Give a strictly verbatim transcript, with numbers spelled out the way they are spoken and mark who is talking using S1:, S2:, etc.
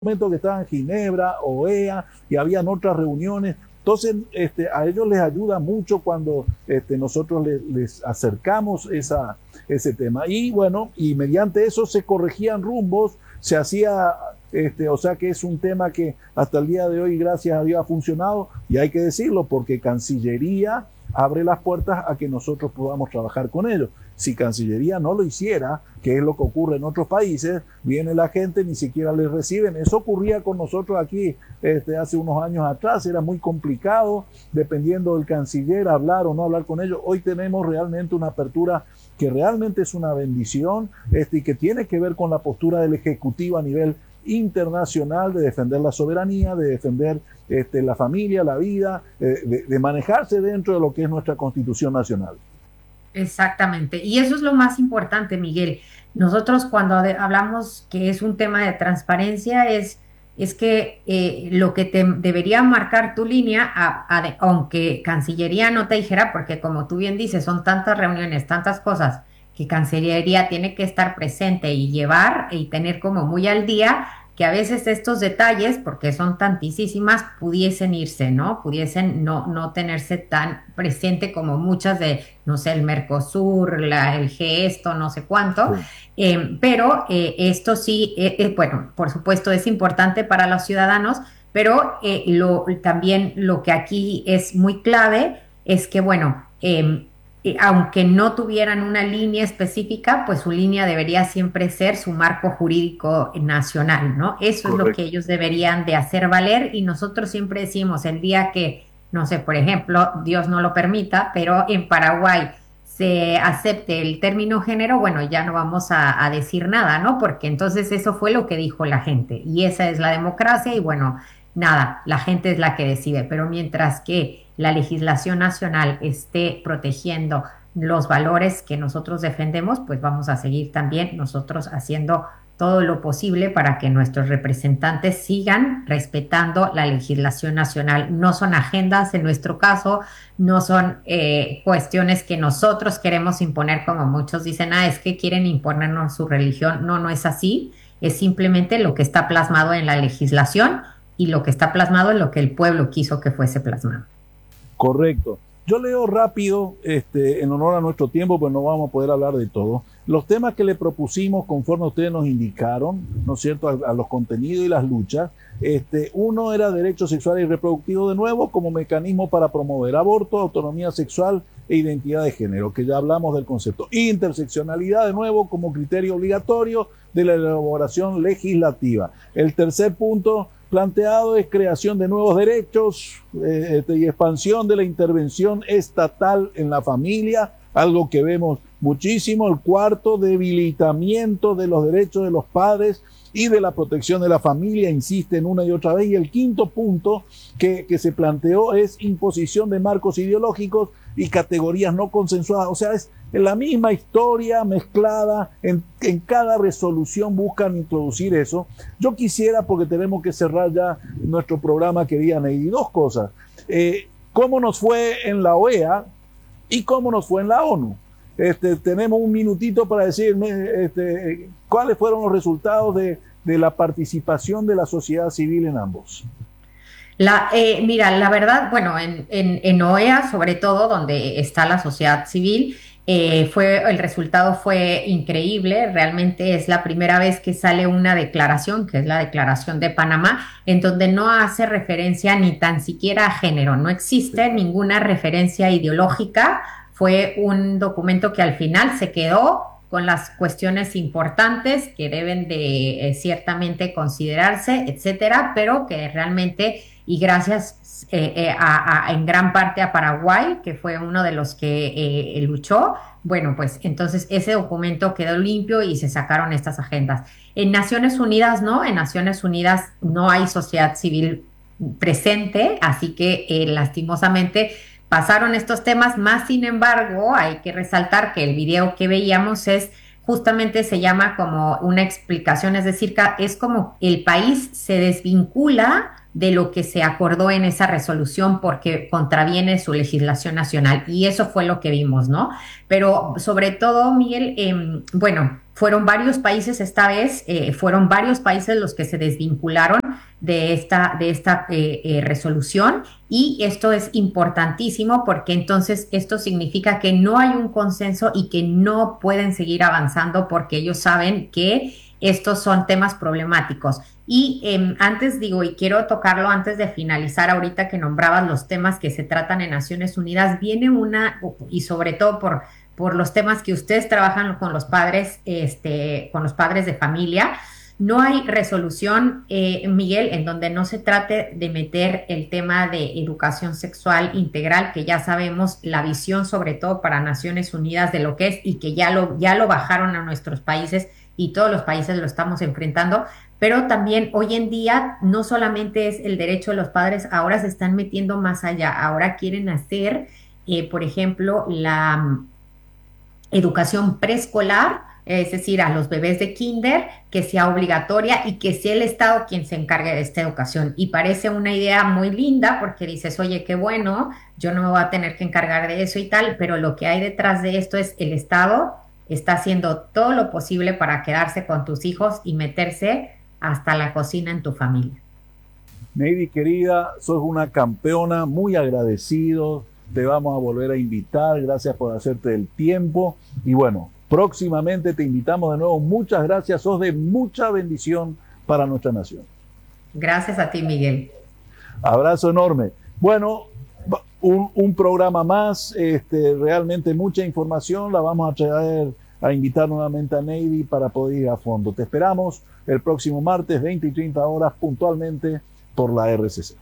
S1: momento que estaba en Ginebra, O E A, y habían otras reuniones. Entonces, este, a ellos les ayuda mucho cuando este, nosotros les, les acercamos esa, ese tema. Y bueno, y mediante eso se corregían rumbos, se hacía, este, o sea que es un tema que hasta el día de hoy, gracias a Dios, ha funcionado, y hay que decirlo, porque Cancillería abre las puertas a que nosotros podamos trabajar con ellos. Si Cancillería no lo hiciera, que es lo que ocurre en otros países, viene la gente, ni siquiera les reciben. Eso ocurría con nosotros aquí este, hace unos años atrás, era muy complicado, dependiendo del canciller, hablar o no hablar con ellos. Hoy tenemos realmente una apertura que realmente es una bendición este, y que tiene que ver con la postura del Ejecutivo a nivel internacional de defender la soberanía, de defender este, la familia, la vida, eh, de, de manejarse dentro de lo que es nuestra Constitución Nacional.
S2: Exactamente. Y eso es lo más importante, Miguel. Nosotros cuando de- hablamos que es un tema de transparencia es, es que eh, lo que te debería marcar tu línea, a- a de- aunque Cancillería no te dijera, porque como tú bien dices, son tantas reuniones, tantas cosas que Cancillería tiene que estar presente y llevar y tener como muy al día, que a veces estos detalles, porque son tantísimas, pudiesen irse, ¿no? Pudiesen no, no tenerse tan presente como muchas de no sé, el Mercosur, la, el G esto, no sé cuánto,
S1: Sí,
S2: eh, pero eh, esto sí, eh, eh, bueno, por supuesto es importante para los ciudadanos, pero eh, lo, también lo que aquí es muy clave es que, bueno, eh, eh, aunque no tuvieran una línea específica, pues su línea debería siempre ser su marco jurídico nacional, ¿no? Eso es lo que
S1: correcto.
S2: ellos deberían de hacer valer y nosotros siempre decimos, el día que no sé, por ejemplo, Dios no lo permita, pero en Paraguay se acepte el término género, bueno, ya no vamos a, a decir nada, ¿no? Porque entonces eso fue lo que dijo la gente y esa es la democracia y bueno, nada, la gente es la que decide, pero mientras que la legislación nacional esté protegiendo los valores que nosotros defendemos, pues vamos a seguir también nosotros haciendo todo lo posible para que nuestros representantes sigan respetando la legislación nacional. No son agendas en nuestro caso, no son eh, cuestiones que nosotros queremos imponer, como muchos dicen, ah, es que quieren imponernos su religión. No, no es así, es simplemente lo que está plasmado en la legislación y lo que está plasmado en lo que el pueblo quiso que fuese plasmado.
S1: Correcto. Yo leo rápido, este, en honor a nuestro tiempo, pues no vamos a poder hablar de todo. Los temas que le propusimos, conforme ustedes nos indicaron, ¿no es cierto?, a, a los contenidos y las luchas. Este, uno era derecho sexual y reproductivo de nuevo como mecanismo para promover aborto, autonomía sexual e identidad de género, que ya hablamos del concepto. Interseccionalidad de nuevo como criterio obligatorio de la elaboración legislativa. El tercer punto planteado es creación de nuevos derechos eh, este, y expansión de la intervención estatal en la familia, algo que vemos muchísimo. El cuarto, debilitamiento de los derechos de los padres y de la protección de la familia, insisten una y otra vez. Y el quinto punto que, que se planteó es imposición de marcos ideológicos y categorías no consensuadas. O sea, es la misma historia mezclada, en, en cada resolución buscan introducir eso. Yo quisiera, porque tenemos que cerrar ya nuestro programa, querida Neidi, dos cosas. Eh, ¿Cómo nos fue en la O E A y cómo nos fue en la ONU? Este, tenemos un minutito para decirme este, cuáles fueron los resultados de, de la participación de la sociedad civil en ambos.
S2: La, eh, mira, la verdad, bueno, en, en, en O E A, sobre todo, donde está la sociedad civil, eh, fue, el resultado fue increíble. Realmente es la primera vez que sale una declaración, que es la Declaración de Panamá, en donde no hace referencia ni tan siquiera a género. No
S1: Sí,
S2: existe ninguna referencia ideológica. Fue un documento que al final se quedó con las cuestiones importantes que deben de eh, ciertamente considerarse, etcétera, pero que realmente y gracias eh, eh, a, a, en gran parte a Paraguay, que fue uno de los que eh, luchó, bueno, pues entonces ese documento quedó limpio y se sacaron estas agendas. En Naciones Unidas no, en Naciones Unidas no hay sociedad civil presente, así que eh, lastimosamente pasaron estos temas, más sin embargo hay que resaltar que el video que veíamos es justamente se llama como una explicación, es decir, es como el país se desvincula de lo que se acordó en esa resolución porque contraviene su legislación nacional y eso fue lo que vimos, ¿no? Pero sobre todo, Miguel, eh, bueno, fueron varios países esta vez, eh, fueron varios países los que se desvincularon de esta, de esta eh, eh, resolución, y esto es importantísimo porque entonces esto significa que no hay un consenso y que no pueden seguir avanzando porque ellos saben que estos son temas problemáticos. Y eh, antes digo, y quiero tocarlo antes de finalizar, ahorita que nombrabas los temas que se tratan en Naciones Unidas, viene una, y sobre todo por, por los temas que ustedes trabajan con los padres, este, con los padres de familia, no hay resolución, eh, Miguel, en donde no se trate de meter el tema de educación sexual integral, que ya sabemos la visión, sobre todo para Naciones Unidas, de lo que es, y que ya lo, ya lo bajaron a nuestros países y todos los países lo estamos enfrentando. Pero también hoy en día no solamente es el derecho de los padres, ahora se están metiendo más allá, ahora quieren hacer, eh, por ejemplo, la um, educación preescolar, es decir, a los bebés de kinder, que sea obligatoria y que sea el Estado quien se encargue de esta educación. Y parece una idea muy linda porque dices, oye, qué bueno, yo no me voy a tener que encargar de eso y tal, pero lo que hay detrás de esto es el Estado está haciendo todo lo posible para quedarse con tus hijos y meterse hasta la cocina en tu familia.
S1: Neidy, querida, sos una campeona, muy agradecido, te vamos a volver a invitar, gracias por hacerte el tiempo, y bueno, próximamente te invitamos de nuevo. Muchas gracias, sos de mucha bendición para nuestra nación.
S2: Gracias a ti, Miguel.
S1: Abrazo enorme. Bueno, un, un programa más, este, realmente mucha información, la vamos a traer, a invitar nuevamente a Neidy para poder ir a fondo. Te esperamos el próximo martes, veinte y treinta horas, puntualmente por la R C C.